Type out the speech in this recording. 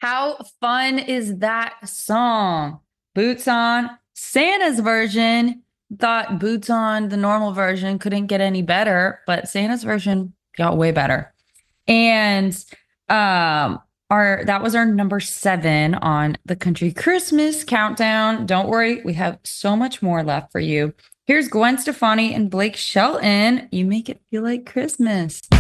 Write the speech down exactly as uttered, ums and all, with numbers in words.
How fun is that song? Boots on, Santa's version. Thought Boots on, the normal version, couldn't get any better, but Santa's version got way better. And um our that was our number seven on the country Christmas countdown. Don't worry, we have so much more left for you. Here's Gwen Stefani and Blake Shelton. You make it feel like Christmas.